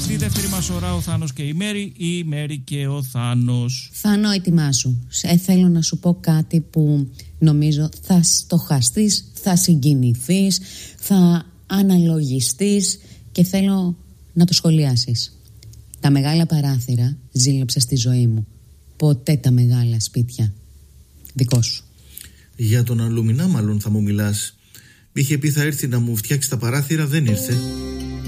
Στη δεύτερη μας ώρα ο Θάνος και η Μέρη και ο Θάνος. Θάνο, ετοιμάσου. Θέλω να σου πω κάτι που νομίζω θα στοχαστείς, θα συγκινηθείς, θα αναλογιστείς και θέλω να το σχολιάσεις. Τα μεγάλα παράθυρα ζήλεψα στη ζωή μου. Ποτέ τα μεγάλα σπίτια. Δικό σου. Για τον Αλουμινά μάλλον θα μου μιλάς. Είχε πει θα έρθει να μου φτιάξει τα παράθυρα, δεν ήρθε.